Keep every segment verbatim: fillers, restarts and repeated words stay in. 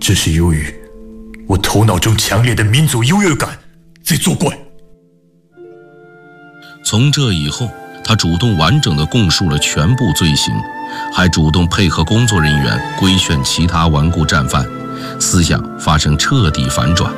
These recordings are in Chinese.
这是由于我头脑中强烈的民族优越感在作怪。 从这以后，他主动完整地供述了全部罪行，还主动配合工作人员规劝其他顽固战犯，思想发生彻底反转。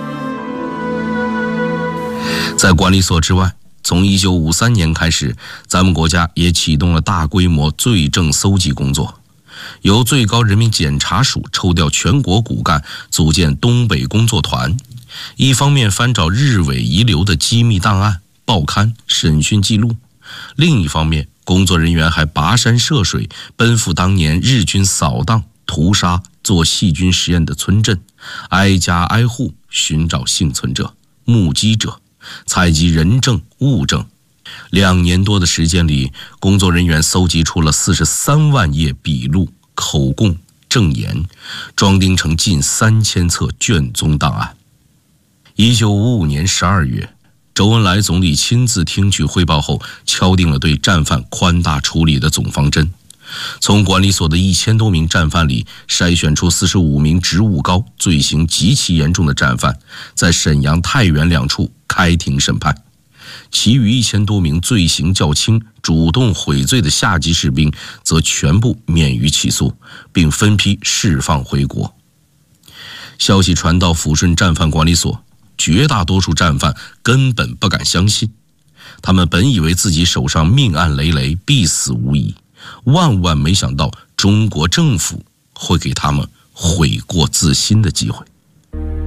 在管理所之外，从一九五三年开始，咱们国家也启动了大规模罪证搜集工作，由最高人民检察署抽调全国骨干，组建东北工作团，一方面翻找日伪遗留的机密档案、报刊、审讯记录，另一方面，工作人员还跋山涉水，奔赴当年日军扫荡、屠杀、做细菌实验的村镇，挨家挨户寻找幸存者、目击者，采集人证物证。两年多的时间里，工作人员搜集出了四十三万页笔录、口供、证言，装订成近三千册卷宗档案。一九五五年十二月，周恩来总理亲自听取汇报后，敲定了对战犯宽大处理的总方针。从管理所的一千多名战犯里，筛选出四十五名职务高、罪行极其严重的战犯，在沈阳、太原两处开庭审判。其余一千多名罪行较轻、主动悔罪的下级士兵，则全部免于起诉，并分批释放回国。消息传到抚顺战犯管理所，绝大多数战犯根本不敢相信，他们本以为自己手上命案累累，必死无疑，万万没想到中国政府会给他们悔过自新的机会。